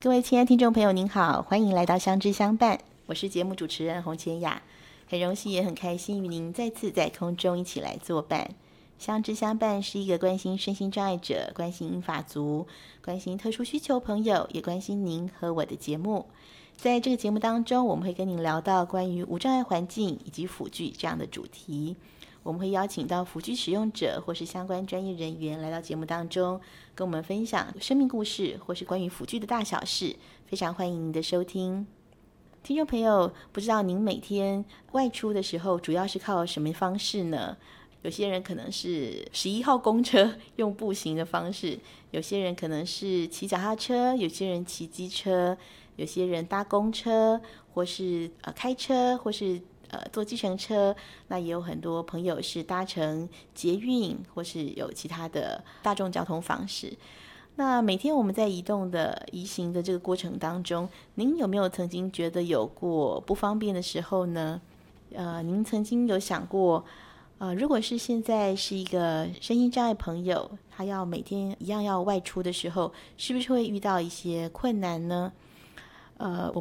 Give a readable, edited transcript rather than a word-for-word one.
各位亲爱的听众朋友您好，欢迎来到相知相伴，我是节目主持人洪千雅，很荣幸也很开心与您再次在空中一起来作伴。相知相伴是一个关心身心障碍者、关心银发族、关心特殊需求朋友，也关心您和我的节目。在这个节目当中，我们会跟您聊到关于无障碍环境以及辅具这样的主题。我们会邀请到辅具使用者或是相关专业人员来到节目当中，跟我们分享生命故事或是关于辅具的大小事，非常欢迎您的收听。听众朋友，不知道您每天外出的时候主要是靠什么方式呢？有些人可能是11号公车，用步行的方式；有些人可能是骑脚踏车，有些人骑机车，有些人搭公车，或是开车，或是坐计程车。那也有很多朋友是搭乘捷运，或是有其他的大众交通方式。那每天我们在移行的这个过程当中，您有没有曾经觉得有过不方便的时候呢？您曾经有想过，如果是现在是一个身心障碍朋友，他要每天一样要外出的时候，是不是会遇到一些困难呢？我